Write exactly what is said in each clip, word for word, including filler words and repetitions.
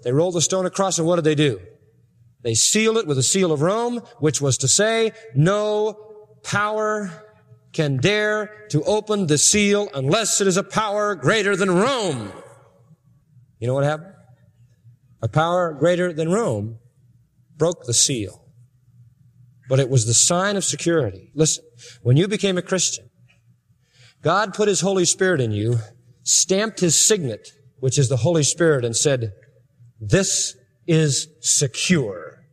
They rolled the stone across, and what did they do? They sealed it with the seal of Rome, which was to say, no power can dare to open the seal unless it is a power greater than Rome. You know what happened? A power greater than Rome broke the seal. But it was the sign of security. Listen, when you became a Christian, God put His Holy Spirit in you, stamped His signet, which is the Holy Spirit, and said, this is secure.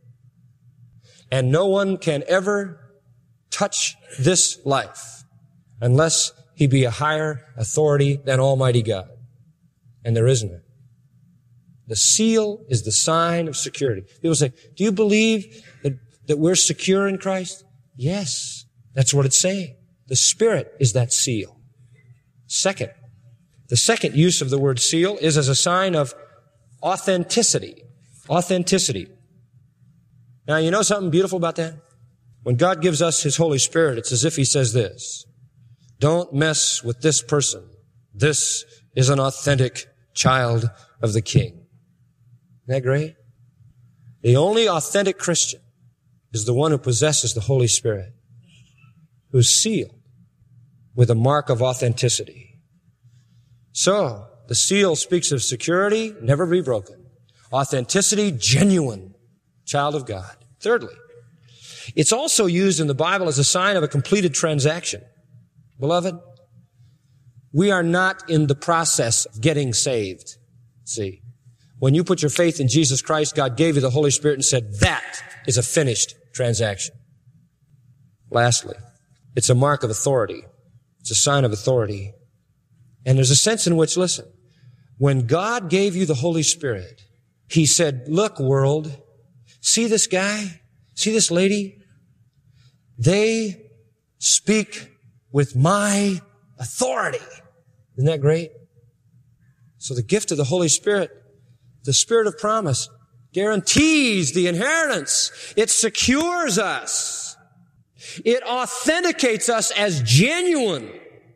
And no one can ever touch this life unless he be a higher authority than Almighty God. And there isn't it. The seal is the sign of security. People say, do you believe that, that we're secure in Christ? Yes. That's what it's saying. The Spirit is that seal. Second, the second use of the word seal is as a sign of authenticity. Authenticity. Now, you know something beautiful about that? When God gives us His Holy Spirit, it's as if He says this, don't mess with this person. This is an authentic child of the King. Isn't that great? The only authentic Christian is the one who possesses the Holy Spirit, who's sealed with a mark of authenticity. So, the seal speaks of security, never be broken. Authenticity, genuine child of God. Thirdly, it's also used in the Bible as a sign of a completed transaction. Beloved, we are not in the process of getting saved. See, when you put your faith in Jesus Christ, God gave you the Holy Spirit and said, that is a finished transaction. Lastly, it's a mark of authority. It's a sign of authority. And there's a sense in which, listen, when God gave you the Holy Spirit, He said, look, world, see this guy? See this lady? They speak with my authority. Isn't that great? So the gift of the Holy Spirit, the Spirit of promise, guarantees the inheritance. It secures us. It authenticates us as genuine.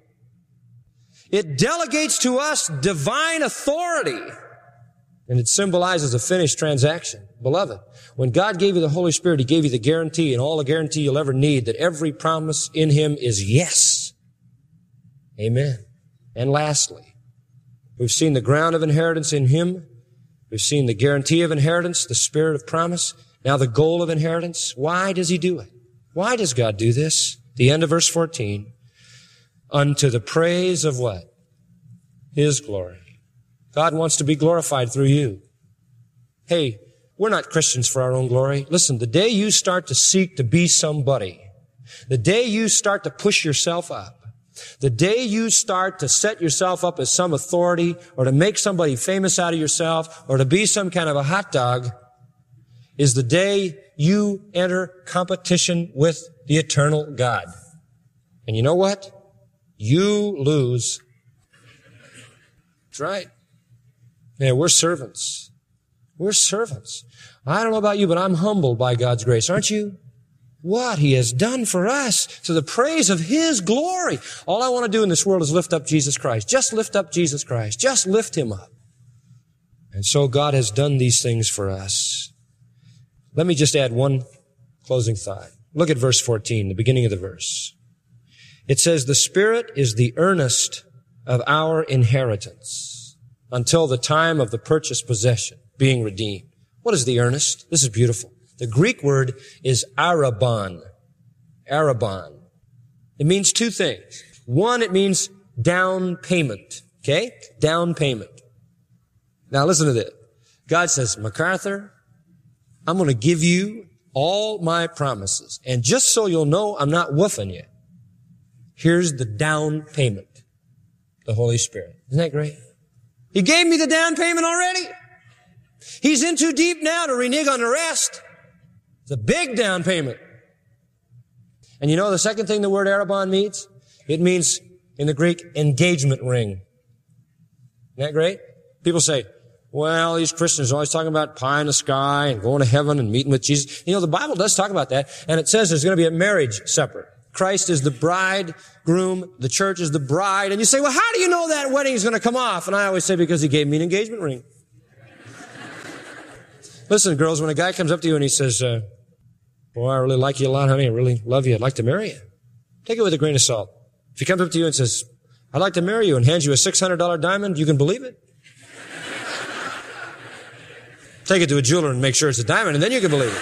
It delegates to us divine authority. And it symbolizes a finished transaction. Beloved, when God gave you the Holy Spirit, He gave you the guarantee, and all the guarantee you'll ever need, that every promise in Him is yes. Amen. And lastly, we've seen the ground of inheritance in Him. We've seen the guarantee of inheritance, the Spirit of promise. Now the goal of inheritance. Why does He do it? Why does God do this? The end of verse fourteen. Unto the praise of what? His glory. God wants to be glorified through you. Hey, we're not Christians for our own glory. Listen, the day you start to seek to be somebody, the day you start to push yourself up, the day you start to set yourself up as some authority or to make somebody famous out of yourself or to be some kind of a hot dog, is the day you enter competition with the eternal God. And you know what? You lose. That's right. Yeah, we're servants. We're servants. I don't know about you, but I'm humbled by God's grace, aren't you? What He has done for us to the praise of His glory. All I want to do in this world is lift up Jesus Christ. Just lift up Jesus Christ. Just lift Him up. And so God has done these things for us. Let me just add one closing thought. Look at verse fourteen, the beginning of the verse. It says, the Spirit is the earnest of our inheritance until the time of the purchased possession, being redeemed. What is the earnest? This is beautiful. The Greek word is arabon. Arabon. It means two things. One, it means down payment. Okay? Down payment. Now listen to this. God says, MacArthur, I'm going to give you all my promises. And just so you'll know I'm not woofing you, here's the down payment. The Holy Spirit. Isn't that great? He gave me the down payment already. He's in too deep now to renege on the rest. It's a big down payment. And you know the second thing the word arabon means? It means, in the Greek, engagement ring. Isn't that great? People say, well, these Christians are always talking about pie in the sky and going to heaven and meeting with Jesus. You know, the Bible does talk about that, and it says there's going to be a marriage supper. Christ is the bridegroom, the church is the bride. And you say, well, how do you know that wedding is going to come off? And I always say, because He gave me an engagement ring. Listen, girls, when a guy comes up to you and he says, uh, boy, I really like you a lot, honey. I really love you. I'd like to marry you. Take it with a grain of salt. If he comes up to you and says, I'd like to marry you, and hands you a six hundred dollars diamond, you can believe it. Take it to a jeweler and make sure it's a diamond, and then you can believe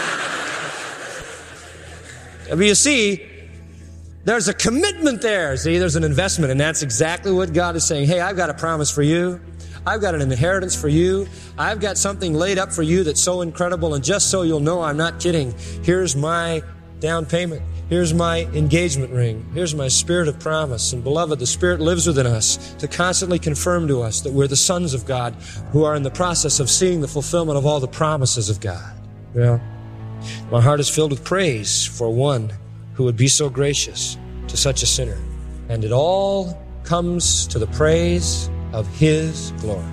it. But you see, there's a commitment there. See, there's an investment, and that's exactly what God is saying. Hey, I've got a promise for you. I've got an inheritance for you. I've got something laid up for you that's so incredible, and just so you'll know I'm not kidding, here's my down payment. Here's my engagement ring. Here's my spirit of promise. And beloved, the Spirit lives within us to constantly confirm to us that we're the sons of God who are in the process of seeing the fulfillment of all the promises of God. Well, my heart is filled with praise for one who would be so gracious to such a sinner. And it all comes to the praise of His glory.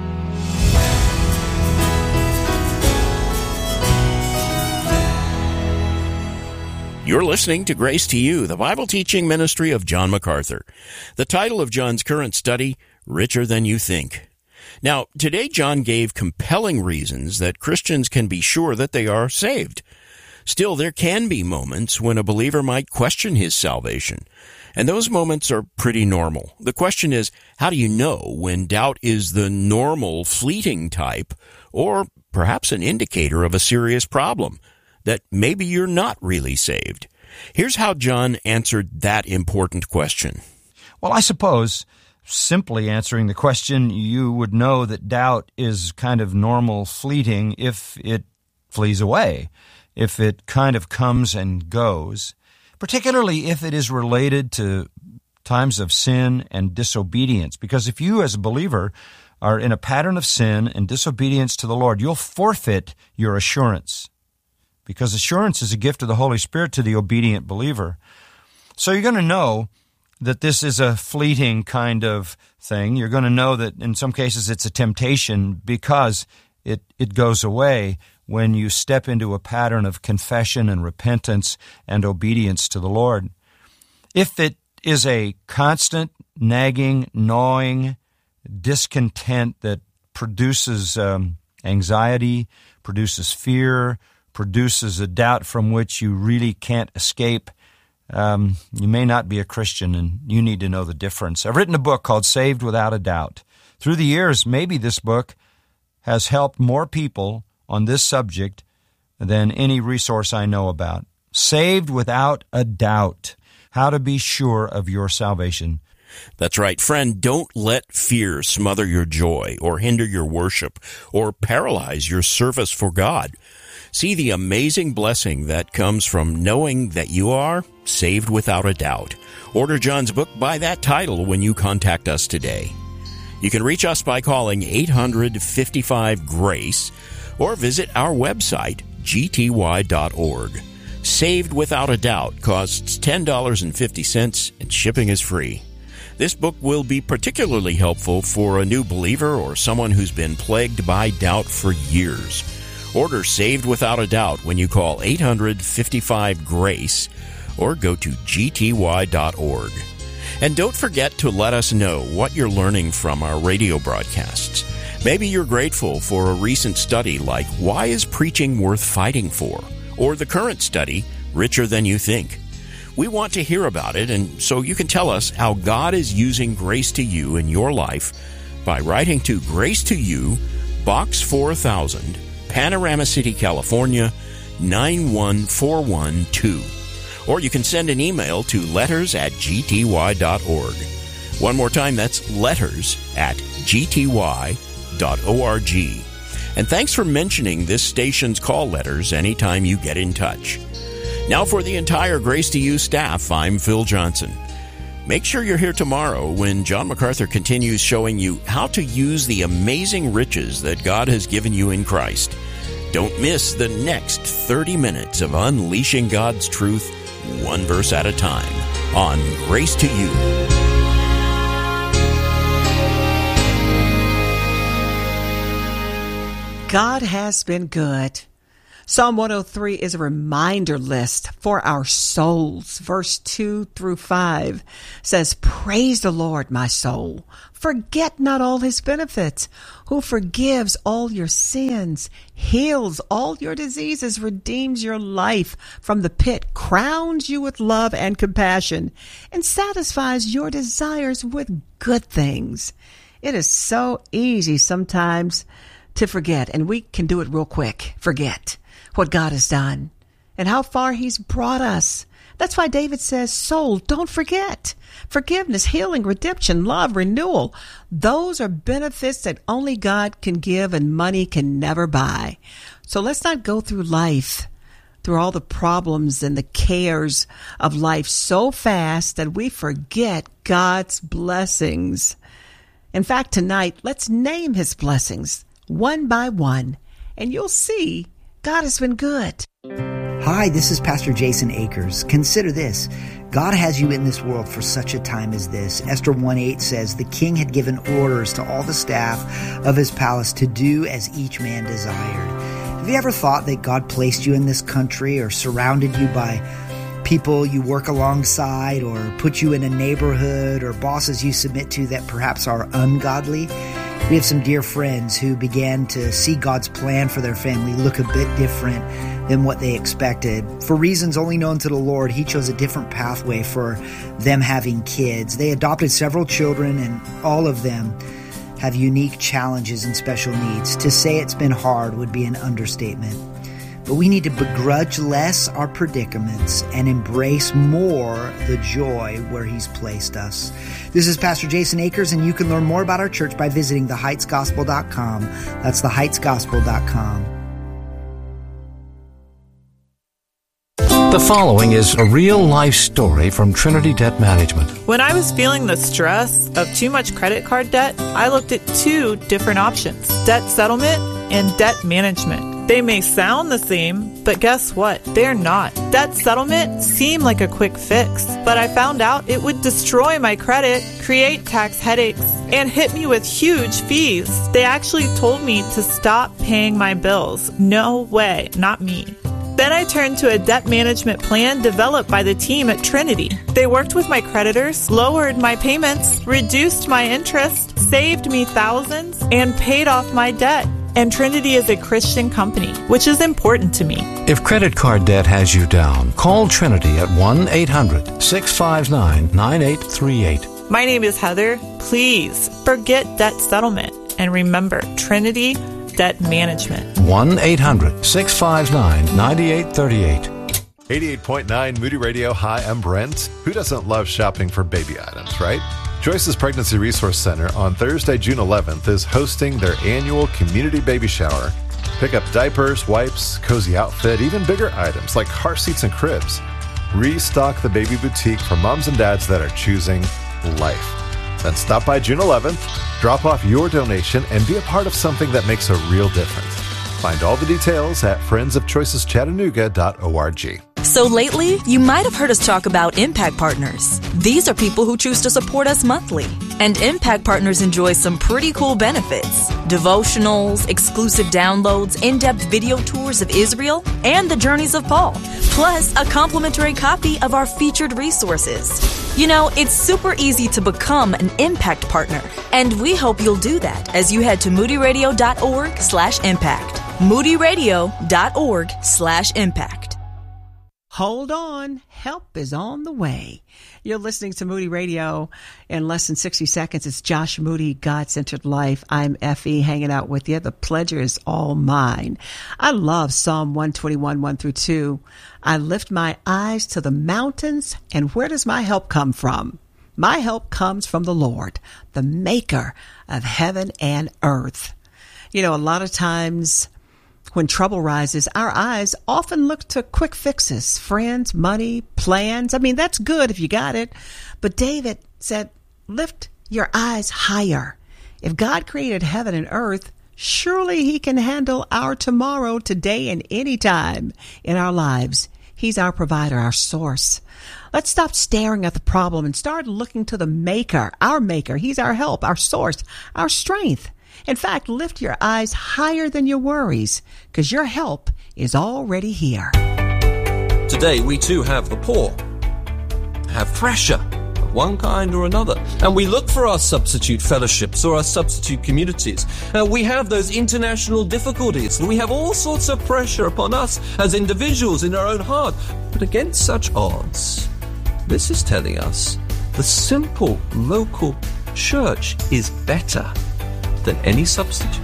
You're listening to Grace to You, the Bible teaching ministry of John MacArthur. The title of John's current study, Richer Than You Think. Now, today John gave compelling reasons that Christians can be sure that they are saved. Still, there can be moments when a believer might question his salvation, and those moments are pretty normal. The question is, how do you know when doubt is the normal, fleeting type, or perhaps an indicator of a serious problem, that maybe you're not really saved? Here's how John answered that important question. Well, I suppose simply answering the question, you would know that doubt is kind of normal, fleeting, if it flees away, if it kind of comes and goes, particularly if it is related to times of sin and disobedience. Because if you as a believer are in a pattern of sin and disobedience to the Lord, you'll forfeit your assurance, because assurance is a gift of the Holy Spirit to the obedient believer. So you're going to know that this is a fleeting kind of thing. You're going to know that in some cases it's a temptation because it, it goes away when you step into a pattern of confession and repentance and obedience to the Lord. If it is a constant, nagging, gnawing discontent that produces um, anxiety, produces fear, produces a doubt from which you really can't escape, um, you may not be a Christian, and you need to know the difference. I've written a book called Saved Without a Doubt. Through the years, maybe this book has helped more people on this subject than any resource I know about. Saved Without a Doubt, how to be sure of your salvation. That's right, friend. Don't let fear smother your joy or hinder your worship or paralyze your service for God. See the amazing blessing that comes from knowing that you are saved without a doubt. Order John's book by that title when you contact us today. You can reach us by calling eight hundred, fifty-five, GRACE or visit our website, g t y dot org. Saved Without a Doubt costs ten dollars and fifty cents and shipping is free. This book will be particularly helpful for a new believer or someone who's been plagued by doubt for years. Order Saved Without a Doubt when you call eight hundred, fifty-five, GRACE or go to g t y dot org. And don't forget to let us know what you're learning from our radio broadcasts. Maybe you're grateful for a recent study like Why is Preaching Worth Fighting For? Or the current study, Richer Than You Think. We want to hear about it, and so you can tell us how God is using Grace to You in your life by writing to Grace to You, Box four thousand, Panorama City, California, nine one four one two. Or you can send an email to letters at g t y dot org. One more time, that's letters at g t y dot org. And thanks for mentioning this station's call letters anytime you get in touch. Now for the entire Grace to You staff, I'm Phil Johnson. Make sure you're here tomorrow when John MacArthur continues showing you how to use the amazing riches that God has given you in Christ. Don't miss the next thirty minutes of unleashing God's truth one verse at a time on Grace to You. God has been good. Psalm one oh three is a reminder list for our souls. Verse two through five says, "Praise the Lord, my soul. Forget not all his benefits, who forgives all your sins, heals all your diseases, redeems your life from the pit, crowns you with love and compassion, and satisfies your desires with good things." It is so easy sometimes to forget, and we can do it real quick. Forget what God has done and how far he's brought us. That's why David says, soul, don't forget. Forgiveness, healing, redemption, love, renewal. Those are benefits that only God can give and money can never buy. So let's not go through life, through all the problems and the cares of life so fast that we forget God's blessings. In fact, tonight, let's name his blessings one by one, and you'll see God has been good. Hi, this is Pastor Jason Akers. Consider this. God has you in this world for such a time as this. Esther one eight says, "The king had given orders to all the staff of his palace to do as each man desired." Have you ever thought that God placed you in this country or surrounded you by people you work alongside or put you in a neighborhood or bosses you submit to that perhaps are ungodly? We have some dear friends who began to see God's plan for their family look a bit different than what they expected. For reasons only known to the Lord, he chose a different pathway for them having kids. They adopted several children, and all of them have unique challenges and special needs. To say it's been hard would be an understatement. But we need to begrudge less our predicaments and embrace more the joy where he's placed us. This is Pastor Jason Akers, and you can learn more about our church by visiting the heights gospel dot com. That's the heights gospel dot com. The following is a real-life story from Trinity Debt Management. When I was feeling the stress of too much credit card debt, I looked at two different options: debt settlement and debt management. They may sound the same, but guess what? They're not. Debt settlement seemed like a quick fix, but I found out it would destroy my credit, create tax headaches, and hit me with huge fees. They actually told me to stop paying my bills. No way, not me. Then I turned to a debt management plan developed by the team at Trinity. They worked with my creditors, lowered my payments, reduced my interest, saved me thousands, and paid off my debt. And Trinity is a Christian company, which is important to me. If credit card debt has you down, call Trinity at one eight hundred six five nine nine eight three eight. My name is Heather. Please forget debt settlement and remember Trinity Debt Management. one eight hundred six five nine nine eight three eight. eighty-eight point nine Moody Radio. Hi, I'm Brent. Who doesn't love shopping for baby items, right? Joyce's Pregnancy Resource Center on Thursday, June eleventh is hosting their annual community baby shower. Pick up diapers, wipes, cozy outfit, even bigger items like car seats and cribs. Restock the baby boutique for moms and dads that are choosing life. Then stop by June eleventh, drop off your donation, and be a part of something that makes a real difference. Find all the details at friends of choices chattanooga dot org. So lately, you might have heard us talk about Impact Partners. These are people who choose to support us monthly. And Impact Partners enjoy some pretty cool benefits: devotionals, exclusive downloads, in-depth video tours of Israel, and the journeys of Paul. Plus, a complimentary copy of our featured resources. You know, it's super easy to become an Impact Partner. And we hope you'll do that as you head to moodyradio.org slash impact. moodyradio.org slash impact. Hold on. Help is on the way. You're listening to Moody Radio. In less than sixty seconds, it's Josh Moody, God-Centered Life. I'm Effie, hanging out with you. The pleasure is all mine. I love Psalm one twenty-one, one through two. I lift my eyes to the mountains, and where does my help come from? My help comes from the Lord, the maker of heaven and earth. You know, a lot of times when trouble rises, our eyes often look to quick fixes, friends, money, plans. I mean, that's good if you got it. But David said, lift your eyes higher. If God created heaven and earth, surely he can handle our tomorrow, today, and any time in our lives. He's our provider, our source. Let's stop staring at the problem and start looking to the maker, our maker. He's our help, our source, our strength. In fact, lift your eyes higher than your worries, because your help is already here. Today we too have the poor, have pressure of one kind or another, and we look for our substitute fellowships or our substitute communities. Uh, we have those international difficulties, and we have all sorts of pressure upon us as individuals in our own heart. But against such odds, this is telling us the simple local church is better than any substitute.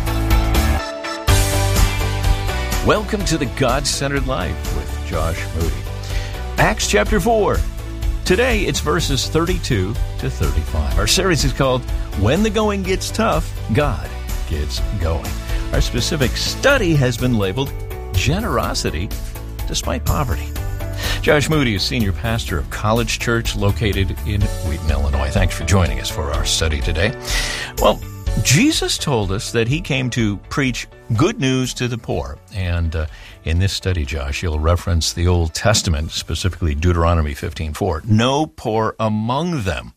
Welcome to the God-Centered Life with Josh Moody. Acts chapter four. Today it's verses thirty-two to thirty-five. Our series is called When the Going Gets Tough, God Gets Going. Our specific study has been labeled Generosity Despite Poverty. Josh Moody is senior pastor of College Church located in Wheaton, Illinois. Thanks for joining us for our study today. Well, Jesus told us that he came to preach good news to the poor. And uh, in this study, Josh, you'll reference the Old Testament, specifically Deuteronomy fifteen four. No poor among them.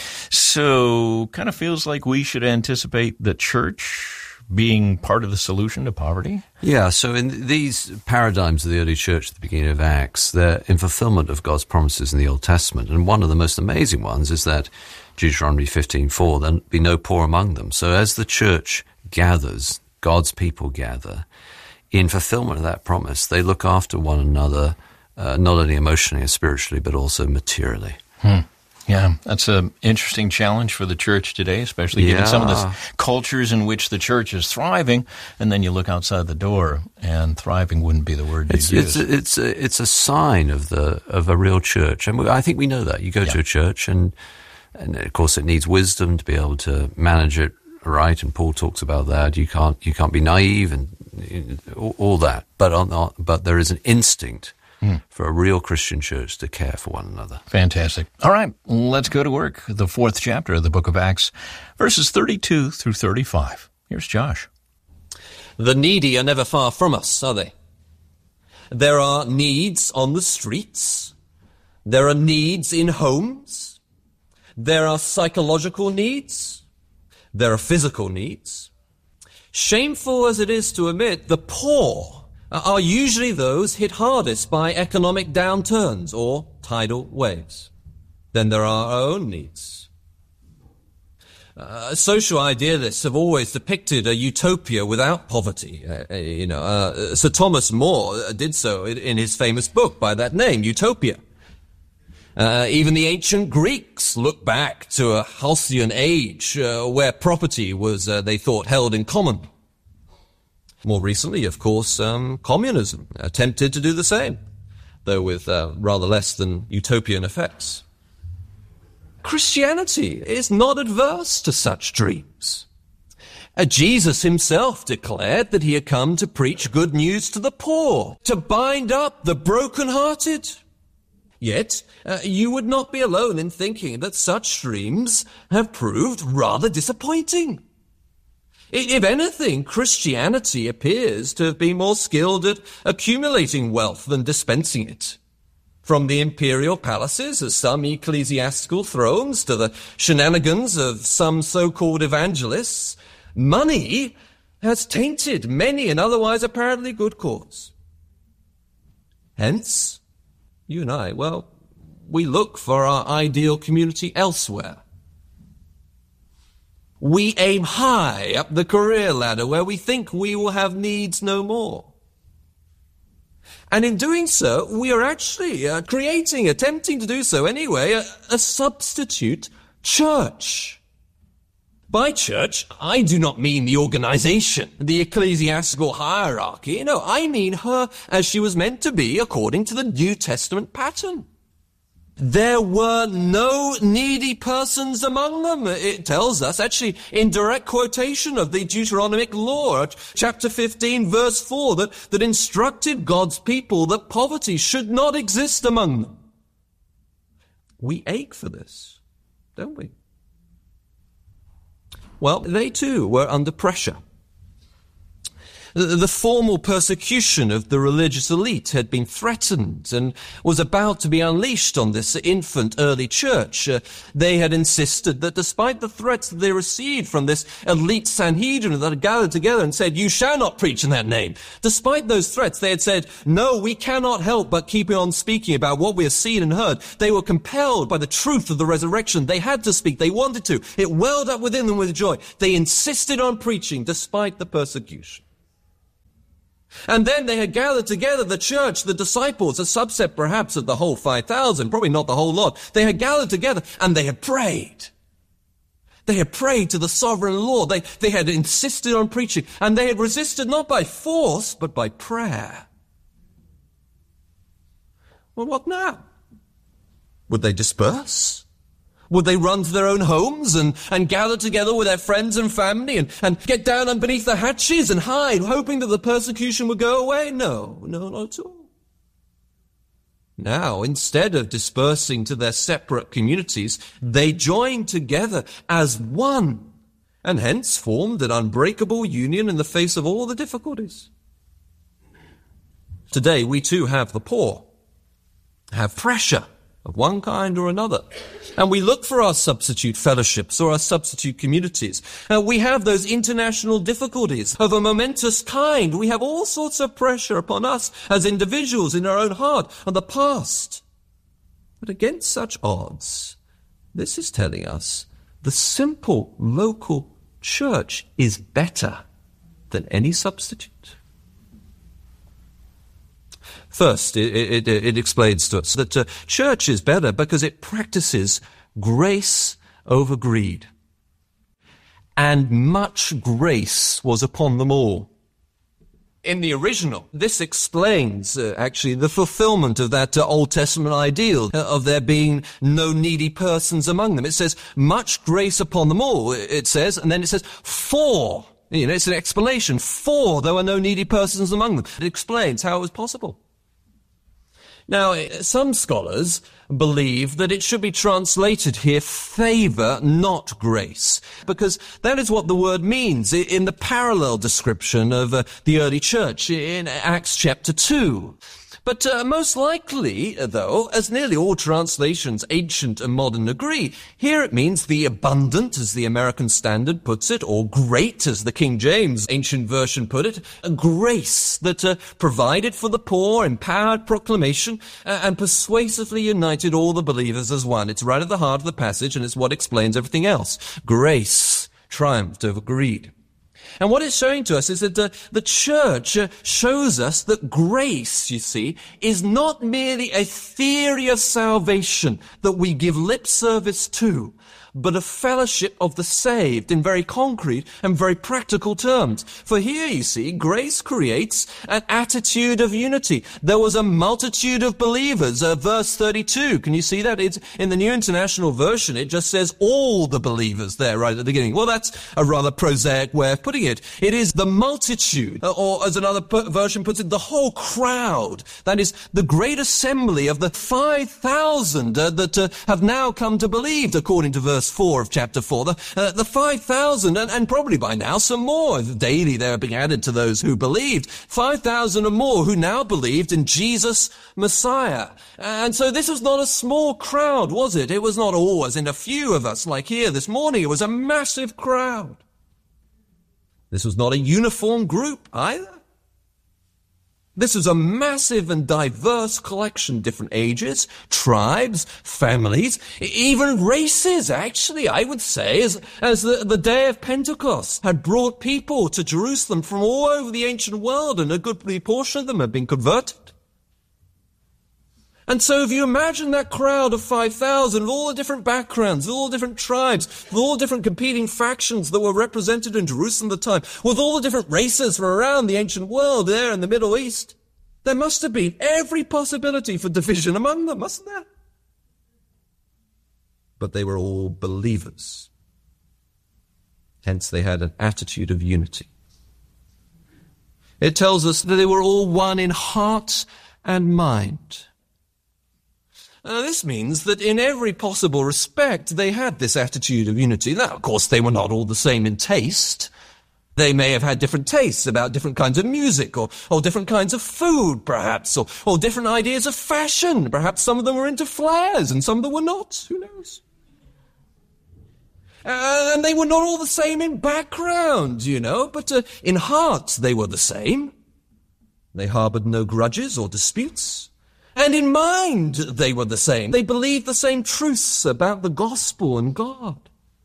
So kind of feels like we should anticipate the church being part of the solution to poverty? Yeah, so in these paradigms of the early church at the beginning of Acts, they're in fulfillment of God's promises in the Old Testament. And one of the most amazing ones is that Deuteronomy fifteen four, there'll be no poor among them. So as the church gathers, God's people gather, in fulfillment of that promise, they look after one another, uh, not only emotionally and spiritually, but also materially. Hmm. Yeah, that's an interesting challenge for the church today, especially given yeah. some of the cultures in which the church is thriving, and then you look outside the door, and thriving wouldn't be the word it's, you'd it's, use. It's a, it's a sign of the of a real church, and I think we know that. You go yeah. to a church, and and of course it needs wisdom to be able to manage it right, and Paul talks about that. You can't you can't be naive and all, all that, but on the, but there is an instinct Mm. for a real Christian church to care for one another. Fantastic. All right, let's go to work. The fourth chapter of the book of Acts, verses thirty-two through thirty-five. Here's Josh. The needy are never far from us, are they? There are needs on the streets. There are needs in homes. There are psychological needs. There are physical needs. Shameful as it is to admit, the poor are usually those hit hardest by economic downturns or tidal waves. Then there are our own needs. Uh, social idealists have always depicted a utopia without poverty. Uh, you know, uh, Sir Thomas More did so in his famous book by that name, Utopia. Uh, even the ancient Greeks look back to a halcyon age uh, where property was, uh, they thought, held in common. More recently, of course, um, communism attempted to do the same, though with uh, rather less than utopian effects. Christianity is not adverse to such dreams. Uh, Jesus himself declared that he had come to preach good news to the poor, to bind up the brokenhearted. Yet, uh, you would not be alone in thinking that such dreams have proved rather disappointing. If anything, Christianity appears to have been more skilled at accumulating wealth than dispensing it. From the imperial palaces of some ecclesiastical thrones to the shenanigans of some so-called evangelists, money has tainted many an otherwise apparently good cause. Hence, you and I, well, we look for our ideal community elsewhere. We aim high up the career ladder where we think we will have needs no more. And in doing so, we are actually uh, creating, attempting to do so anyway, a, a substitute church. By church, I do not mean the organization, the ecclesiastical hierarchy. No, I mean her as she was meant to be according to the New Testament pattern. There were no needy persons among them, it tells us, actually in direct quotation of the Deuteronomic law, chapter fifteen, verse four, that, that instructed God's people that poverty should not exist among them. We ache for this, don't we? Well, they too were under pressure. The formal persecution of the religious elite had been threatened and was about to be unleashed on this infant early church. Uh, they had insisted that despite the threats that they received from this elite Sanhedrin that had gathered together and said, "You shall not preach in that name," despite those threats, they had said, "No, we cannot help but keep on speaking about what we have seen and heard." They were compelled by the truth of the resurrection. They had to speak. They wanted to. It welled up within them with joy. They insisted on preaching despite the persecution. And then they had gathered together the church, the disciples, a subset perhaps of the whole five thousand, probably not the whole lot. They had gathered together and they had prayed. They had prayed to the sovereign Lord. They, they had insisted on preaching, and they had resisted not by force, but by prayer. Well, what now? Would they disperse? Would they run to their own homes and, and gather together with their friends and family and, and get down underneath the hatches and hide, hoping that the persecution would go away? No, no, not at all. Now, instead of dispersing to their separate communities, they joined together as one, and hence formed an unbreakable union in the face of all the difficulties. Today, we too have the poor, have pressure of one kind or another. And we look for our substitute fellowships or our substitute communities. Uh, we have those international difficulties of a momentous kind. We have all sorts of pressure upon us as individuals in our own heart of the past. But against such odds, this is telling us the simple local church is better than any substitute. First, it, it, it explains to us that uh, church is better because it practices grace over greed. And much grace was upon them all. In the original, this explains, uh, actually, the fulfillment of that uh, Old Testament ideal uh, of there being no needy persons among them. It says, much grace upon them all, it says, and then it says, for. You know, it's an explanation. For there were no needy persons among them. It explains how it was possible. Now, some scholars believe that it should be translated here, favor, not grace, because that is what the word means in the parallel description of uh, the early church in Acts chapter two. But uh, most likely, though, as nearly all translations, ancient and modern, agree, here it means the abundant, as the American Standard puts it, or great, as the King James ancient version put it, a grace that uh, provided for the poor, empowered proclamation, uh, and persuasively united all the believers as one. It's right at the heart of the passage, and it's what explains everything else. Grace triumphed over greed. And what it's showing to us is that the, the church uh, shows us that grace, you see, is not merely a theory of salvation that we give lip service to, but a fellowship of the saved in very concrete and very practical terms. For here, you see, grace creates an attitude of unity. There was a multitude of believers. Uh, verse thirty-two, can you see that? It's in the New International Version, it just says all the believers there right at the beginning. Well, that's a rather prosaic way of putting it. It is the multitude, or as another version puts it, the whole crowd. That is the great assembly of the five thousand uh, that uh, have now come to believe, according to verse four of chapter four, the, uh, the five thousand, and, and probably by now some more. Daily they are being added to those who believed. five thousand or more who now believed in Jesus Messiah. And so this was not a small crowd, was it? It was not all as in a few of us like here this morning. It was a massive crowd. This was not a uniform group either. This was a massive and diverse collection, different ages, tribes, families, even races, actually, I would say, as, as the, the day of Pentecost had brought people to Jerusalem from all over the ancient world, and a goodly portion of them had been converted. And so if you imagine that crowd of five thousand, with all the different backgrounds, with all the different tribes, with all the different competing factions that were represented in Jerusalem at the time, with all the different races from around the ancient world there in the Middle East, there must have been every possibility for division among them, mustn't there? But they were all believers. Hence they had an attitude of unity. It tells us that they were all one in heart and mind. Uh, this means that in every possible respect they had this attitude of unity. Now, of course, they were not all the same in taste. They may have had different tastes about different kinds of music, or, or different kinds of food, perhaps, or, or different ideas of fashion. Perhaps some of them were into flares and some of them were not. Who knows? Uh, and they were not all the same in background, you know, but uh, in heart they were the same. They harbored no grudges or disputes. And in mind they were the same. They believed the same truths about the gospel and God.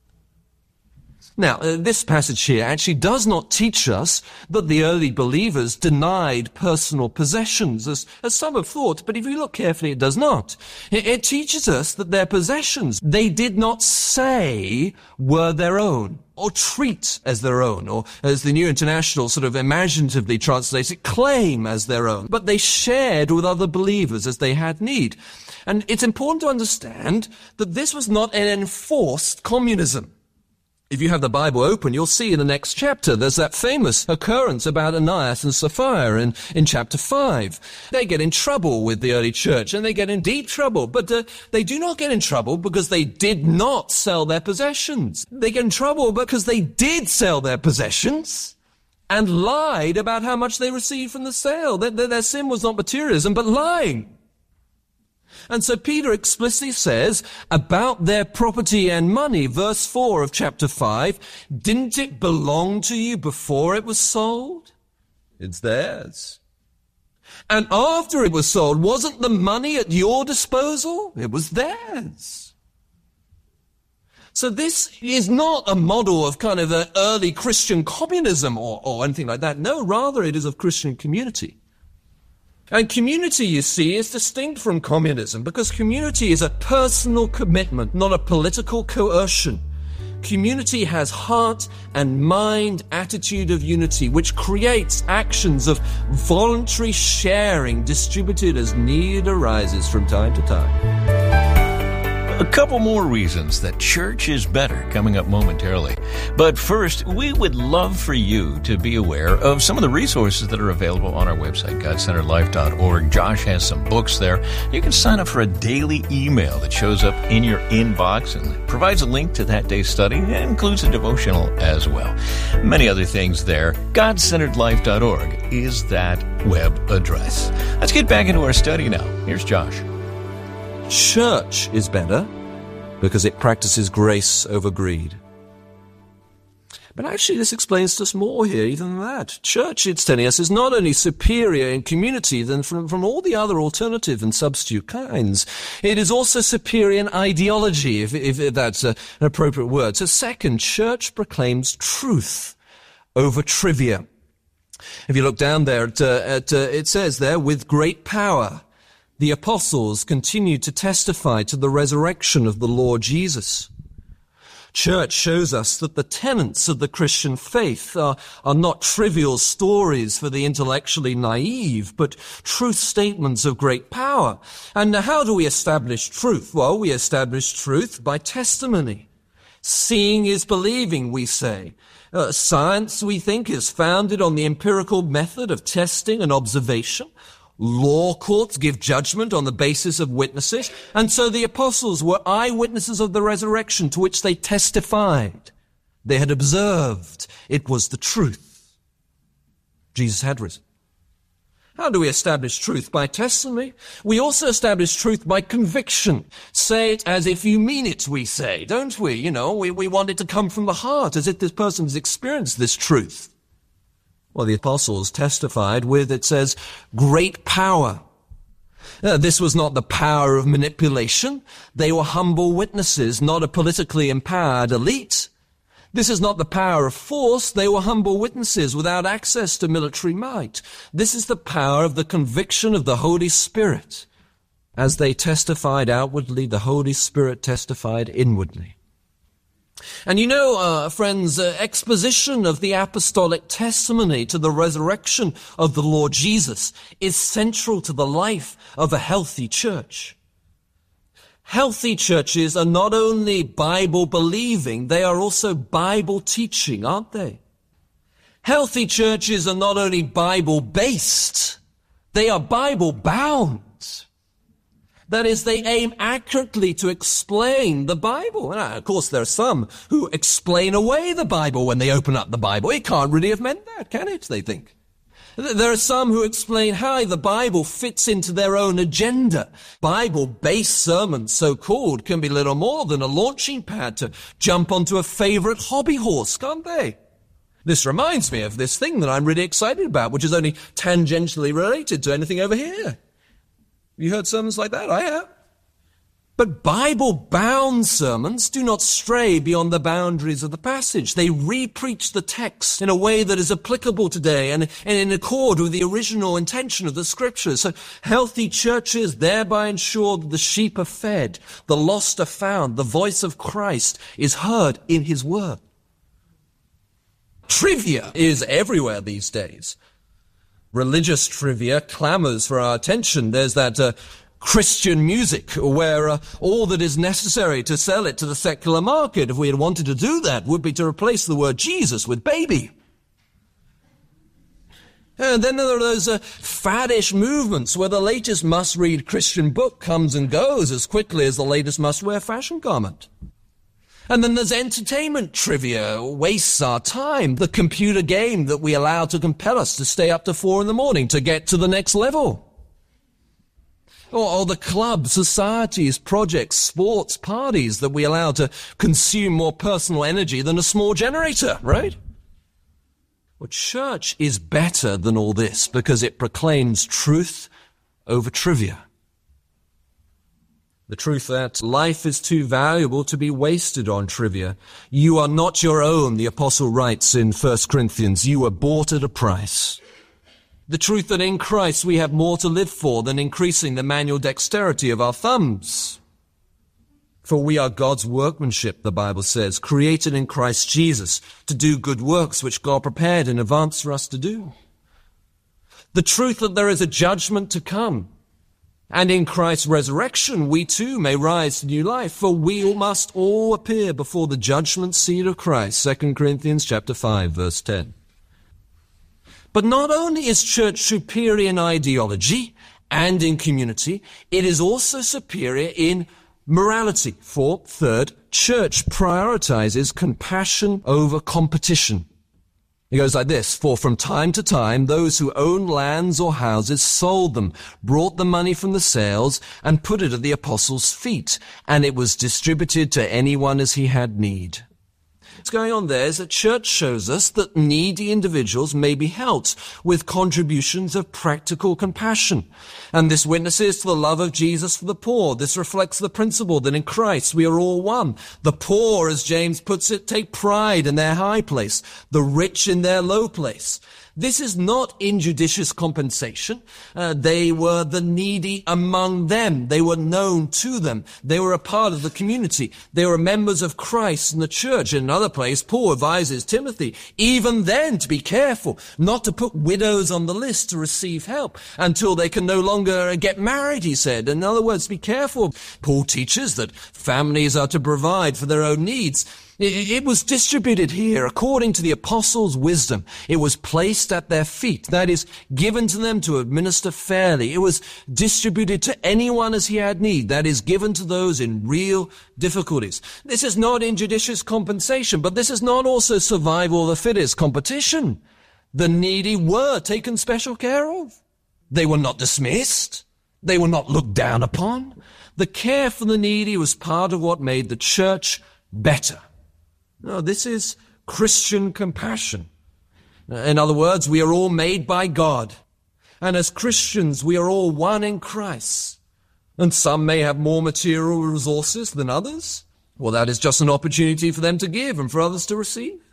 Now, uh, this passage here actually does not teach us that the early believers denied personal possessions, as, as some have thought, but if you look carefully, it does not. It, it teaches us that their possessions, they did not say were their own, or treat as their own, or as the New International sort of imaginatively translates it, claim as their own, but they shared with other believers as they had need. And it's important to understand that this was not an enforced communism. If you have the Bible open, you'll see in the next chapter, there's that famous occurrence about Ananias and Sapphira in, in chapter five. They get in trouble with the early church, and they get in deep trouble, but uh, they do not get in trouble because they did not sell their possessions. They get in trouble because they did sell their possessions and lied about how much they received from the sale. Their, their, their sin was not materialism, but lying. And so Peter explicitly says about their property and money, verse four of chapter five, didn't it belong to you before it was sold? It's theirs. And after it was sold, wasn't the money at your disposal? It was theirs. So this is not a model of kind of an early Christian communism or, or anything like that. No, rather it is of Christian community. And community, you see, is distinct from communism because community is a personal commitment, not a political coercion. Community has heart and mind attitude of unity, which creates actions of voluntary sharing distributed as need arises from time to time. A couple more reasons that church is better coming up momentarily. But first, we would love for you to be aware of some of the resources that are available on our website, god centered life dot org. Josh has some books there. You can sign up for a daily email that shows up in your inbox and provides a link to that day's study and includes a devotional as well. Many other things there. god centered life dot org is that web address. Let's get back into our study now. Here's Josh. Church is better because it practices grace over greed. But actually this explains to us more here even than that. Church, it's telling us, is not only superior in community than from, from all the other alternative and substitute kinds. It is also superior in ideology, if, if, if that's a, an appropriate word. So second, church proclaims truth over trivia. If you look down there, at, uh, at, uh, it says there, with great power, the apostles continued to testify to the resurrection of the Lord Jesus. Church shows us that the tenets of the Christian faith are, are not trivial stories for the intellectually naive, but truth statements of great power. And how do we establish truth? Well, we establish truth by testimony. Seeing is believing, we say. Uh, science, we think, is founded on the empirical method of testing and observation. Law courts give judgment on the basis of witnesses, and so the apostles were eyewitnesses of the resurrection to which they testified. They had observed. It was the truth. Jesus had risen. How do we establish truth? By testimony. We also establish truth by conviction. Say it as if you mean it, we say, don't we? You know, we, we want it to come from the heart, as if this person has experienced this truth. Well, the apostles testified with, it says, great power. Uh, this was not the power of manipulation. They were humble witnesses, not a politically empowered elite. This is not the power of force. They were humble witnesses without access to military might. This is the power of the conviction of the Holy Spirit. As they testified outwardly, the Holy Spirit testified inwardly. And you know, uh, friends, uh, exposition of the apostolic testimony to the resurrection of the Lord Jesus is central to the life of a healthy church. Healthy churches are not only Bible believing, they are also Bible teaching, aren't they? Healthy churches are not only Bible based, they are Bible bound. That is, they aim accurately to explain the Bible. And of course, there are some who explain away the Bible when they open up the Bible. It can't really have meant that, can it, they think? There are some who explain how the Bible fits into their own agenda. Bible-based sermons, so-called, can be little more than a launching pad to jump onto a favorite hobby horse, can't they? This reminds me of this thing that I'm really excited about, which is only tangentially related to anything over here. You heard sermons like that? I have. But Bible-bound sermons do not stray beyond the boundaries of the passage. They re-preach the text in a way that is applicable today and, and in accord with the original intention of the Scriptures. So healthy churches thereby ensure that the sheep are fed, the lost are found, the voice of Christ is heard in His Word. Trivia is everywhere these days. Religious trivia clamors for our attention. There's that uh, Christian music where uh, all that is necessary to sell it to the secular market, if we had wanted to do that, would be to replace the word Jesus with baby. And then there are those uh, faddish movements where the latest must-read Christian book comes and goes as quickly as the latest must-wear fashion garment. And then there's entertainment trivia, wastes our time, the computer game that we allow to compel us to stay up to four in the morning to get to the next level. Or, or the clubs, societies, projects, sports, parties that we allow to consume more personal energy than a small generator, right? Well, church is better than all this because it proclaims truth over trivia. The truth that life is too valuable to be wasted on trivia. You are not your own, the apostle writes in First Corinthians. You were bought at a price. The truth that in Christ we have more to live for than increasing the manual dexterity of our thumbs. For we are God's workmanship, the Bible says, created in Christ Jesus to do good works which God prepared in advance for us to do. The truth that there is a judgment to come. And in Christ's resurrection, we too may rise to new life, for we must all appear before the judgment seat of Christ, Second Corinthians chapter five, verse ten. But not only is church superior in ideology and in community, it is also superior in morality. For, third, church prioritizes compassion over competition. It goes like this, for from time to time, those who owned lands or houses sold them, brought the money from the sales, and put it at the apostles' feet, and it was distributed to anyone as he had need. What's going on there is that church shows us that needy individuals may be helped with contributions of practical compassion. And this witnesses to the love of Jesus for the poor. This reflects the principle that in Christ we are all one. The poor, as James puts it, take pride in their high place, the rich in their low place. This is not injudicious compensation. Uh, they were the needy among them. They were known to them. They were a part of the community. They were members of Christ and the church. In another place, Paul advises Timothy, even then, to be careful not to put widows on the list to receive help until they can no longer get married, he said. In other words, be careful. Paul teaches that families are to provide for their own needs. It was distributed here according to the apostles' wisdom. It was placed at their feet. That is, given to them to administer fairly. It was distributed to anyone as he had need. That is, given to those in real difficulties. This is not injudicious compensation, but this is not also survival of the fittest competition. The needy were taken special care of. They were not dismissed. They were not looked down upon. The care for the needy was part of what made the church better. No, this is Christian compassion. In other words, we are all made by God. And as Christians, we are all one in Christ. And some may have more material resources than others. Well, that is just an opportunity for them to give and for others to receive.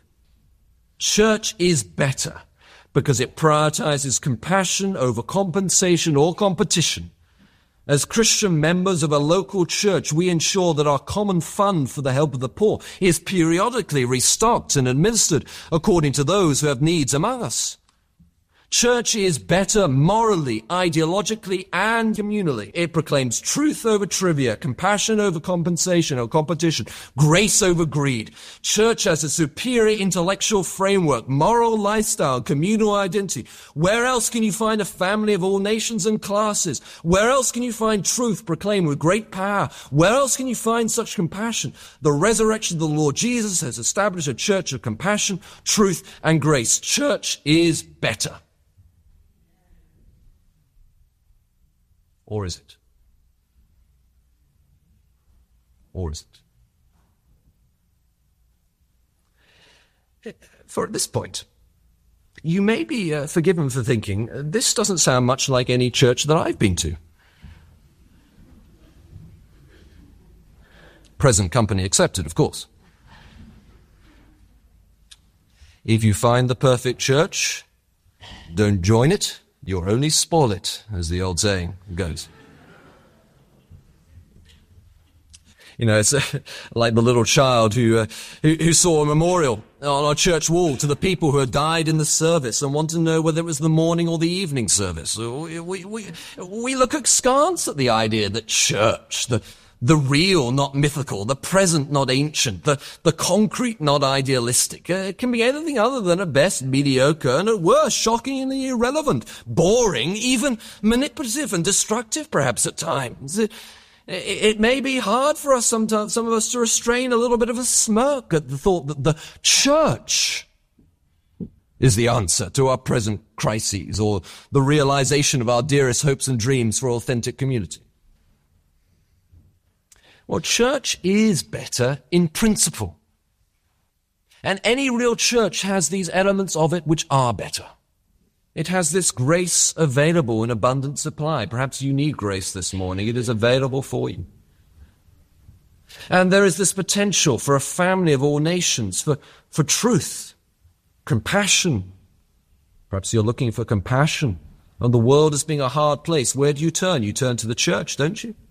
Church is better because it prioritizes compassion over compensation or competition. As Christian members of a local church, we ensure that our common fund for the help of the poor is periodically restocked and administered according to those who have needs among us. Church is better morally, ideologically, and communally. It proclaims truth over trivia, compassion over compensation or competition, grace over greed. Church has a superior intellectual framework, moral lifestyle, communal identity. Where else can you find a family of all nations and classes? Where else can you find truth proclaimed with great power? Where else can you find such compassion? The resurrection of the Lord Jesus has established a church of compassion, truth, and grace. Church is better. Or is it? Or is it? For at this point, you may be uh, forgiven for thinking, uh, this doesn't sound much like any church that I've been to. Present company accepted, of course. If you find the perfect church, don't join it. You'll only spoil it, as the old saying goes. You know, it's uh, like the little child who, uh, who who saw a memorial on our church wall to the people who had died in the service and wanted to know whether it was the morning or the evening service. We, we, we, we look askance at the idea that church, the The real, not mythical, the present, not ancient, the, the concrete, not idealistic. Uh, it can be anything other than at best mediocre and at worst shockingly irrelevant, boring, even manipulative and destructive perhaps at times. It, it, it may be hard for us sometimes, some of us to restrain a little bit of a smirk at the thought that the church is the answer to our present crises or the realization of our dearest hopes and dreams for authentic community. Well, church is better in principle. And any real church has these elements of it which are better. It has this grace available in abundant supply. Perhaps you need grace this morning. It is available for you. And there is this potential for a family of all nations, for, for truth, compassion. Perhaps you're looking for compassion. And the world as being a hard place. Where do you turn? You turn to the church, don't you?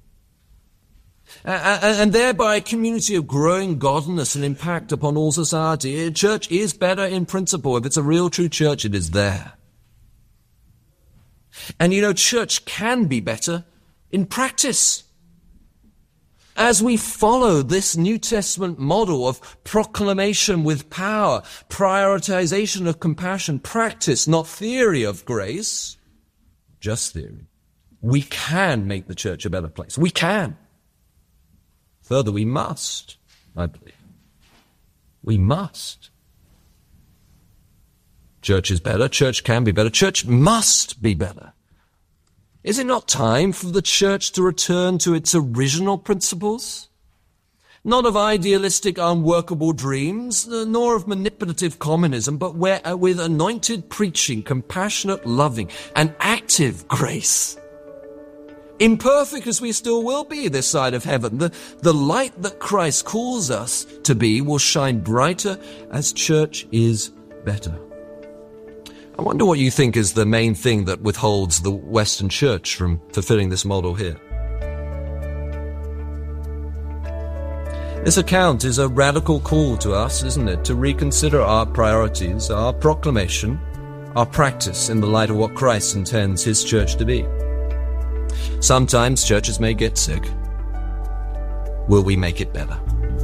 And thereby a community of growing godliness and impact upon all society. A church is better in principle. If it's a real true church, it is there. And you know, church can be better in practice. As we follow this New Testament model of proclamation with power, prioritization of compassion, practice, not theory of grace, just theory, we can make the church a better place. We can. Further, we must, I believe. We must. Church is better. Church can be better. Church must be better. Is it not time for the church to return to its original principles? Not of idealistic, unworkable dreams, nor of manipulative communism, but where, uh, with anointed preaching, compassionate loving, and active grace. Imperfect as we still will be this side of heaven, the, the light that Christ calls us to be will shine brighter as church is better. I wonder what you think is the main thing that withholds the Western church from fulfilling this model here. This account is a radical call to us, isn't it, to reconsider our priorities, our proclamation, our practice in the light of what Christ intends his church to be. Sometimes churches may get sick. Will we make it better?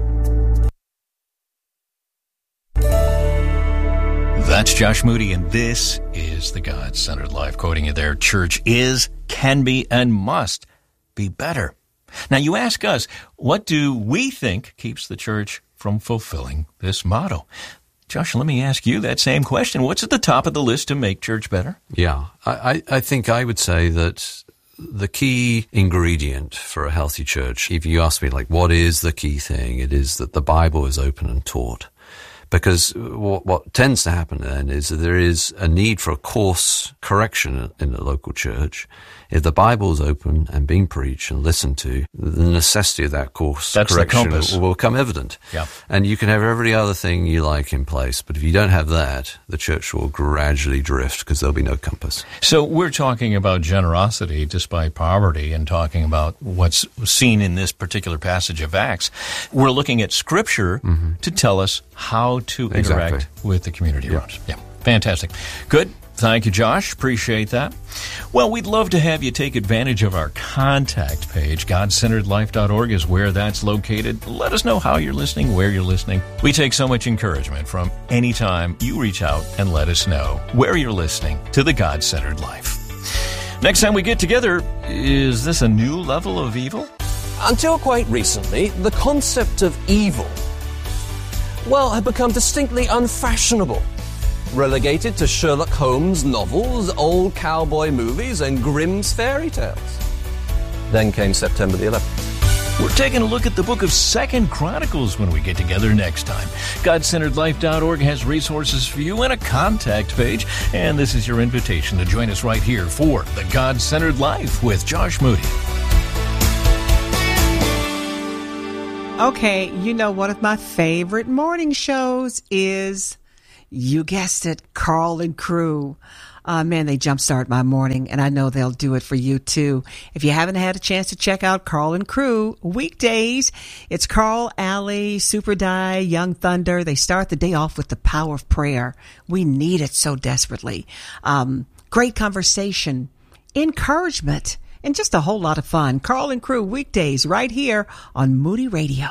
That's Josh Moody, and this is the God-Centered Life. Quoting you there, church is, can be, and must be better. Now, you ask us, what do we think keeps the church from fulfilling this motto? Josh, let me ask you that same question. What's at the top of the list to make church better? Yeah, I, I think I would say that the key ingredient for a healthy church, if you ask me, like, what is the key thing? It is that the Bible is open and taught. Because what, what tends to happen then is that there is a need for a course correction in the local church. If the Bible is open and being preached and listened to, the necessity of that course That's correction will, will become evident. Yeah. And you can have every other thing you like in place, but if you don't have that, the church will gradually drift because there'll be no compass. So we're talking about generosity despite poverty and talking about what's seen in this particular passage of Acts. We're looking at Scripture mm-hmm. to tell us how to interact exactly. with the community yeah. around us. Yeah, fantastic. Good. Thank you, Josh. Appreciate that. Well, we'd love to have you take advantage of our contact page. God Centered Life dot org is where that's located. Let us know how you're listening, where you're listening. We take so much encouragement from any time you reach out and let us know where you're listening to the God-Centered Life. Next time we get together, is this a new level of evil? Until quite recently, the concept of evil, well, had become distinctly unfashionable. Relegated to Sherlock Holmes novels, old cowboy movies, and Grimm's fairy tales. Then came September the eleventh. We're taking a look at the book of Second Chronicles when we get together next time. God Centered Life dot org has resources for you and a contact page, and this is your invitation to join us right here for the God-Centered Life with Josh Moody. Okay, you know, one of my favorite morning shows is, you guessed it, Carl and Crew. Uh, man, they jumpstart my morning, and I know they'll do it for you too. If you haven't had a chance to check out Carl and Crew weekdays, it's Carl, Allie, Super Die, Young Thunder. They start the day off with the power of prayer. We need it so desperately. Um, great conversation, encouragement, and just a whole lot of fun. Carl and Crew weekdays right here on Moody Radio.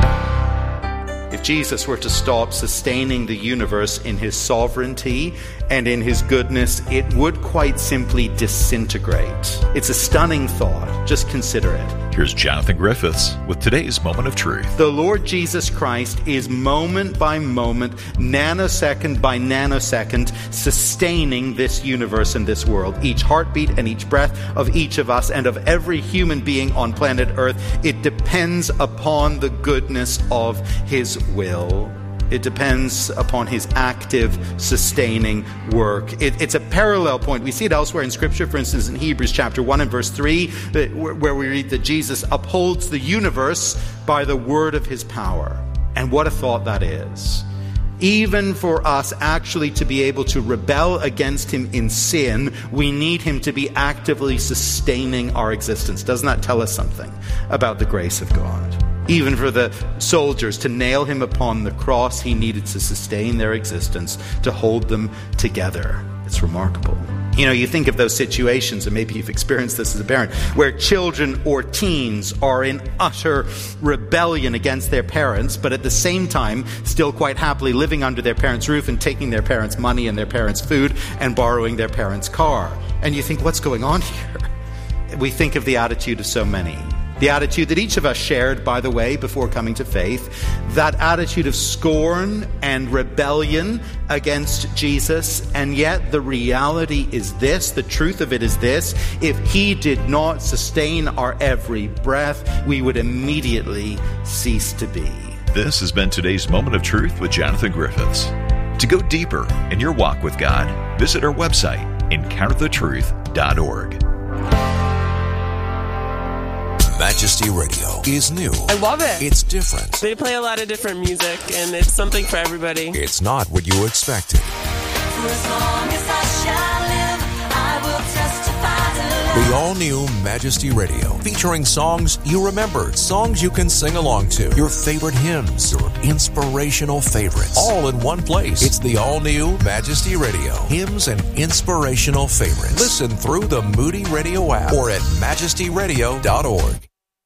If Jesus were to stop sustaining the universe in his sovereignty and in his goodness, it would quite simply disintegrate. It's a stunning thought. Just consider it. Here's Jonathan Griffiths with today's Moment of Truth. The Lord Jesus Christ is moment by moment, nanosecond by nanosecond, sustaining this universe and this world. Each heartbeat and each breath of each of us and of every human being on planet Earth, it depends upon the goodness of his will. It depends upon his active, sustaining work. It, it's a parallel point. We see it elsewhere in Scripture, for instance, in Hebrews chapter one and verse three, that, where we read that Jesus upholds the universe by the word of his power. And what a thought that is. Even for us actually to be able to rebel against him in sin, we need him to be actively sustaining our existence. Doesn't that tell us something about the grace of God? Even for the soldiers to nail him upon the cross, he needed to sustain their existence, to hold them together. It's remarkable. You know, you think of those situations, and maybe you've experienced this as a parent, where children or teens are in utter rebellion against their parents, but at the same time, still quite happily living under their parents' roof and taking their parents' money and their parents' food and borrowing their parents' car. And you think, what's going on here? We think of the attitude of so many. The attitude that each of us shared, by the way, before coming to faith, that attitude of scorn and rebellion against Jesus. And yet the reality is this, the truth of it is this: if he did not sustain our every breath, we would immediately cease to be. This has been today's Moment of Truth with Jonathan Griffiths. To go deeper in your walk with God, visit our website, encounter the truth dot org. Majesty Radio is new. I love it. It's different. They play a lot of different music, and it's something for everybody. It's not what you expected. For as long as I shall live, I will testify to love. The all-new Majesty Radio, featuring songs you remember, songs you can sing along to, your favorite hymns, your inspirational favorites, all in one place. It's the all-new Majesty Radio, hymns and inspirational favorites. Listen through the Moody Radio app or at majesty radio dot org.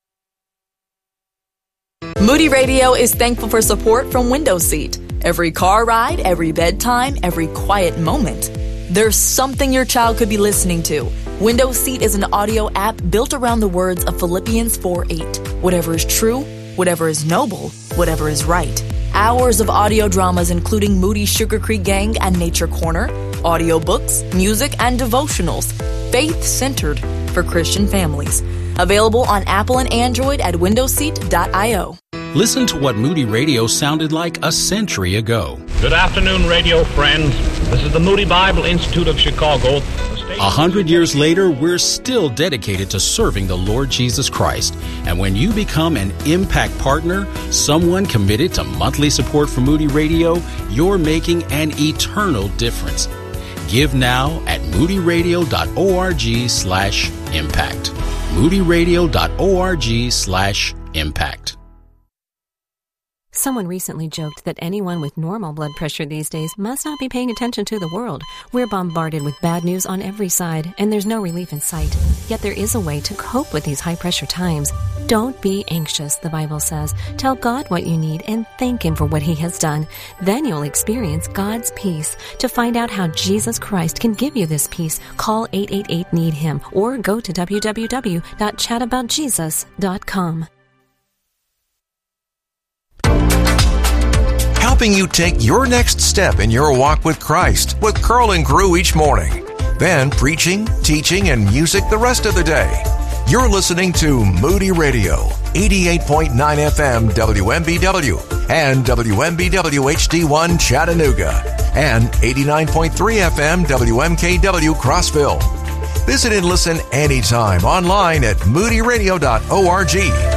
Moody Radio is thankful for support from Window Seat. Every car ride, every bedtime, every quiet moment, there's something your child could be listening to. Window Seat is an audio app built around the words of Philippians four eight. Whatever is true, whatever is noble, whatever is right. Hours of audio dramas including Moody Sugar Creek Gang and Nature Corner, audiobooks, music, and devotionals. Faith-centered for Christian families. Available on Apple and Android at window seat dot io. Listen to what Moody Radio sounded like a century ago. Good afternoon, radio friends. This is the Moody Bible Institute of Chicago. A hundred years later, we're still dedicated to serving the Lord Jesus Christ. And when you become an Impact Partner, someone committed to monthly support for Moody Radio, you're making an eternal difference. Give now at moody radio dot org slash impact. moody radio dot org slash impact. Someone recently joked that anyone with normal blood pressure these days must not be paying attention to the world. We're bombarded with bad news on every side, and there's no relief in sight. Yet there is a way to cope with these high-pressure times. Don't be anxious, the Bible says. Tell God what you need and thank Him for what He has done. Then you'll experience God's peace. To find out how Jesus Christ can give you this peace, call eight eight eight, need him or go to w w w dot chat about jesus dot com. Helping you take your next step in your walk with Christ with Curl and Crew each morning. Then preaching, teaching, and music the rest of the day. You're listening to Moody Radio, eighty-eight point nine F M W M B W and W M B W H D one Chattanooga and eighty-nine point three F M W M K W Crossville. Visit and listen anytime online at moody radio dot org.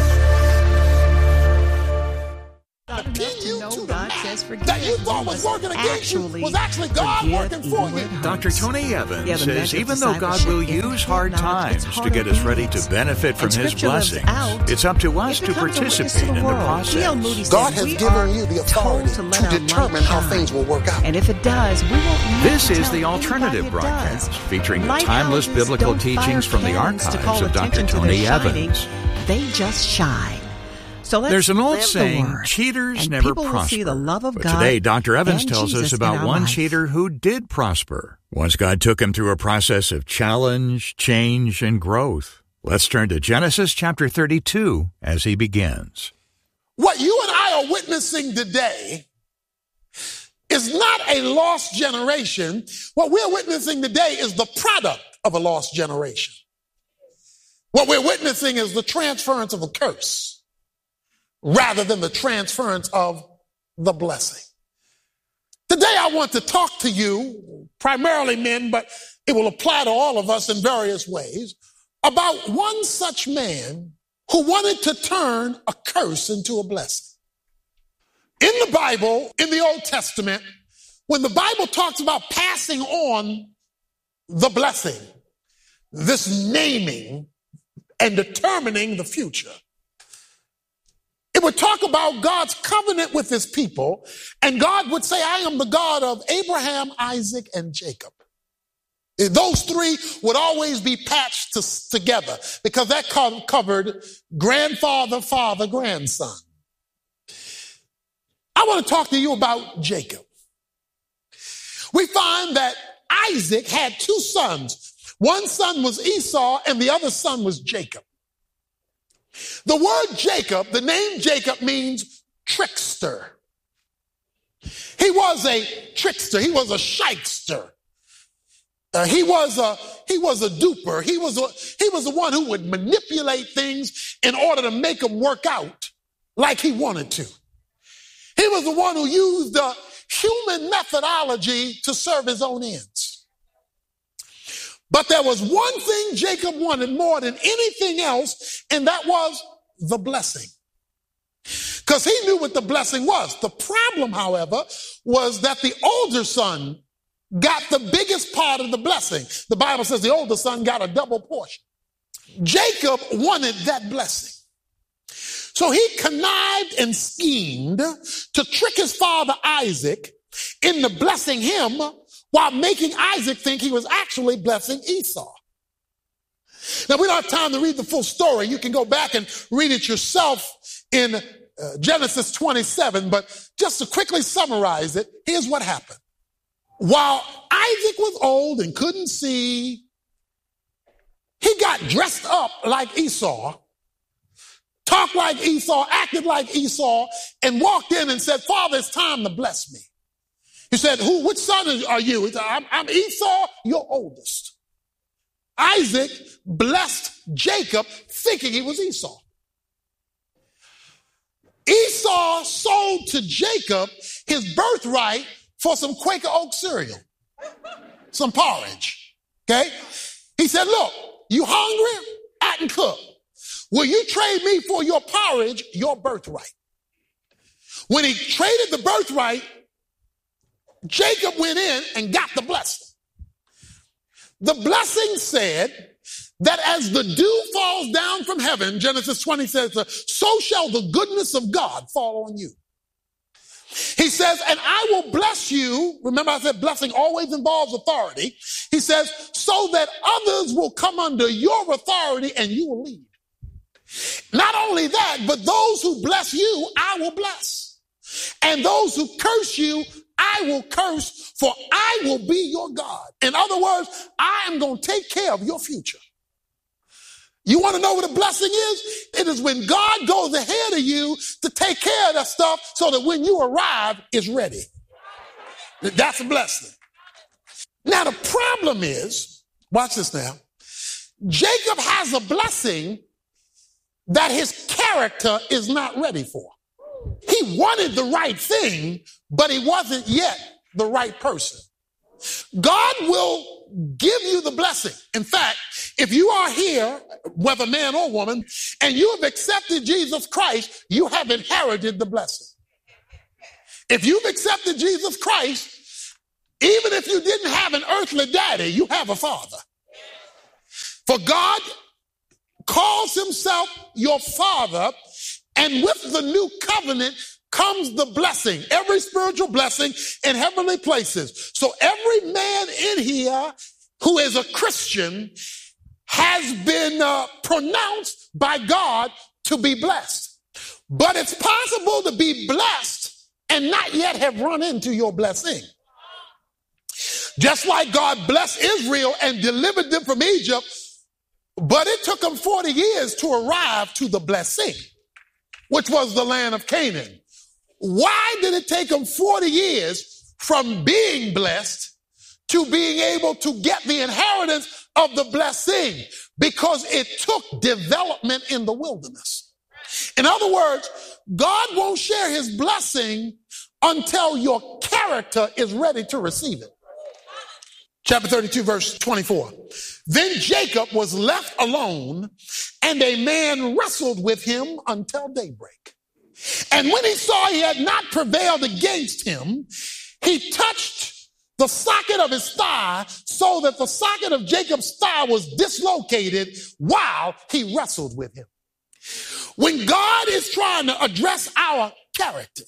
That you thought was working against you was actually God working for you. Doctor Tony Evans Yeah, the says measure of even though God will discipleship use hard times to get us ready to benefit from And His Scripture lives blessings, out, it's up to us it to becomes a witness participate to the in the world. G L Moody process. says God has we given are you the authority to, to to determine how things will work out. And if it does, we won't This need to is tell the alternative anybody it broadcast does. featuring the Lighthouses timeless biblical don't teachings fire from the cannons to archives call of Doctor attention to their Tony shining. Evans. They just shine. So let's There's an old live the saying, word, cheaters and never people will prosper. see the love of But God today, Doctor Evans and tells Jesus us in about our one life. cheater who did prosper once God took him through a process of challenge, change, and growth. Let's turn to Genesis chapter thirty-two as he begins. What you and I are witnessing today is not a lost generation. What we're witnessing today is the product of a lost generation. What we're witnessing is the transference of a curse rather than the transference of the blessing. Today I want to talk to you, primarily men, but it will apply to all of us in various ways, about one such man who wanted to turn a curse into a blessing. In the Bible, in the Old Testament, when the Bible talks about passing on the blessing, this naming and determining the future, it would talk about God's covenant with his people, and God would say, I am the God of Abraham, Isaac, and Jacob. Those three would always be patched to, together because that co- covered grandfather, father, grandson. I want to talk to you about Jacob. We find that Isaac had two sons. One son was Esau and the other son was Jacob. The word Jacob, the name Jacob, means trickster. He was a trickster. He was a shyster. Uh, he was a he was a duper. He was a, he was the one who would manipulate things in order to make them work out like he wanted to. He was the one who used the human methodology to serve his own ends. But there was one thing Jacob wanted more than anything else, and that was the blessing. Because he knew what the blessing was. The problem, however, was that the older son got the biggest part of the blessing. The Bible says the older son got a double portion. Jacob wanted that blessing. So he connived and schemed to trick his father Isaac into blessing him while making Isaac think he was actually blessing Esau. Now, we don't have time to read the full story. You can go back and read it yourself in uh, Genesis twenty-seven, but just to quickly summarize it, here's what happened. While Isaac was old and couldn't see, he got dressed up like Esau, talked like Esau, acted like Esau, and walked in and said, Father, it's time to bless me. He said, "Who? Which son are you?" He said, I'm, I'm Esau, your oldest. Isaac blessed Jacob thinking he was Esau. Esau sold to Jacob his birthright for some Quaker Oat cereal, some porridge, okay? He said, look, you hungry? I can cook. Will you trade me for your porridge, your birthright? When he traded the birthright, Jacob went in and got the blessing. The blessing said that as the dew falls down from heaven, Genesis twenty says, so shall the goodness of God fall on you. He says, and I will bless you. Remember I said blessing always involves authority. He says, so that others will come under your authority and you will lead. Not only that, but those who bless you, I will bless. And those who curse you, I will curse, for I will be your God. In other words, I am going to take care of your future. You want to know what a blessing is? It is when God goes ahead of you to take care of that stuff so that when you arrive, it's ready. That's a blessing. Now, the problem is, watch this now. Jacob has a blessing that his character is not ready for. He wanted the right thing, but he wasn't yet the right person. God will give you the blessing. In fact, if you are here, whether man or woman, and you have accepted Jesus Christ, you have inherited the blessing. If you've accepted Jesus Christ, even if you didn't have an earthly daddy, you have a father. For God calls himself your father, and with the new covenant comes the blessing, every spiritual blessing in heavenly places. So every man in here who is a Christian has been uh, pronounced by God to be blessed. But it's possible to be blessed and not yet have run into your blessing. Just like God blessed Israel and delivered them from Egypt, but it took them forty years to arrive to the blessing, which was the land of Canaan. Why did it take them forty years from being blessed to being able to get the inheritance of the blessing? Because it took development in the wilderness. In other words, God won't share his blessing until your character is ready to receive it. Chapter thirty-two, verse twenty-four. Then Jacob was left alone, and a man wrestled with him until daybreak. And when he saw he had not prevailed against him, he touched the socket of his thigh, so that the socket of Jacob's thigh was dislocated while he wrestled with him. When God is trying to address our character,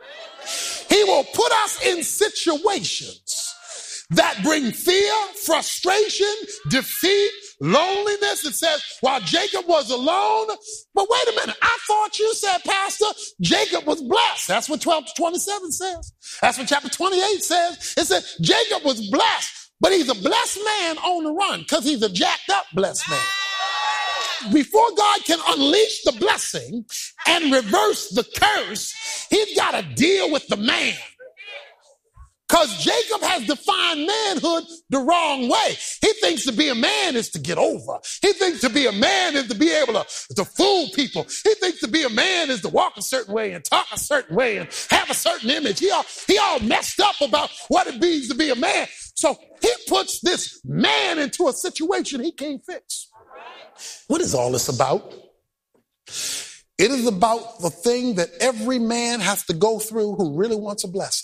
he will put us in situations that bring fear, frustration, defeat, loneliness. It says, while Jacob was alone, but wait a minute, I thought you said, Pastor, Jacob was blessed. That's what twelve to twenty-seven says. That's what chapter twenty-eight says. It says Jacob was blessed, but he's a blessed man on the run because he's a jacked up blessed man. Before God can unleash the blessing and reverse the curse, he's got to deal with the man. Because Jacob has defined manhood the wrong way. He thinks to be a man is to get over. He thinks to be a man is to be able to, to fool people. He thinks to be a man is to walk a certain way and talk a certain way and have a certain image. He all, he all messed up about what it means to be a man. So he puts this man into a situation he can't fix. What is all this about? It is about the thing that every man has to go through who really wants a blessing.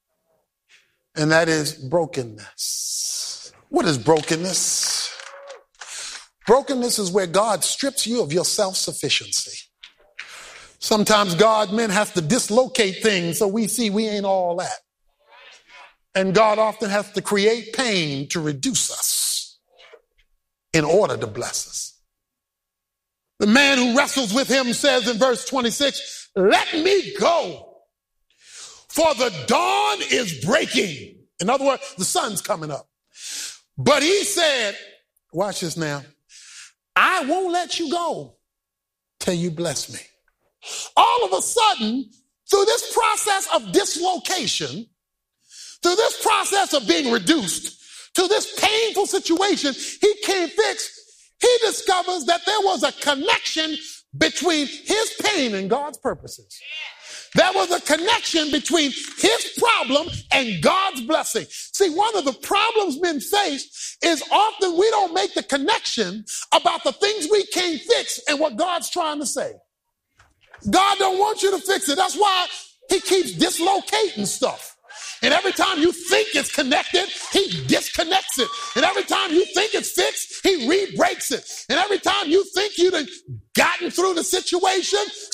And that is brokenness. What is brokenness? Brokenness is where God strips you of your self-sufficiency. Sometimes God, men, has to dislocate things so we see we ain't all that. And God often has to create pain to reduce us in order to bless us. The man who wrestles with him says in verse twenty-six, let me go, for the dawn is breaking. In other words, the sun's coming up. But he said, watch this now, I won't let you go till you bless me. All of a sudden, through this process of dislocation, through this process of being reduced to this painful situation he can't fix, he discovers that there was a connection between his pain and God's purposes. There was a connection between his problem and God's blessing. See, one of the problems men face is often we don't make the connection about the things we can't fix and what God's trying to say. God don't want you to fix it. That's why he keeps dislocating stuff. And every time you think it's connected, he disconnects it. And every time you think it's fixed, he re-breaks it. And every time you think you've gotten through the situation,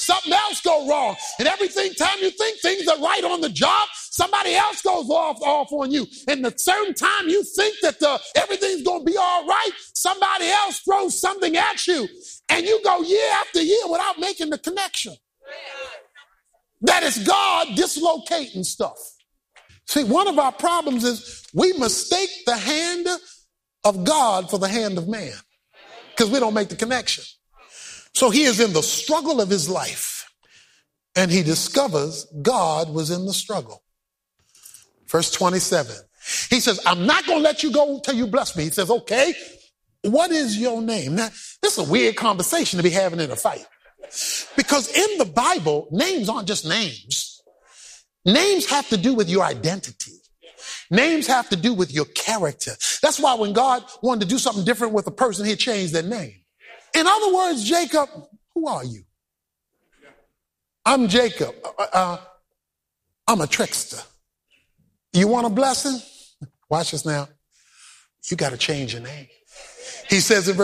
something else go wrong. And every time you think things are right on the job, somebody else goes off, off on you. And the certain time you think that the, everything's going to be all right, somebody else throws something at you. And you go year after year without making the connection. That is God dislocating stuff. See, one of our problems is we mistake the hand of God for the hand of man because we don't make the connection. So he is in the struggle of his life, and he discovers God was in the struggle. Verse twenty-seven, he says, I'm not going to let you go till you bless me. He says, okay, what is your name? Now, this is a weird conversation to be having in a fight. Because in the Bible, names aren't just names. Names have to do with your identity. Names have to do with your character. That's why when God wanted to do something different with a person, he changed their name. In other words, Jacob, who are you? I'm Jacob. Uh, uh, I'm a trickster. You want a blessing? Watch this now. You got to change your name. He says in verse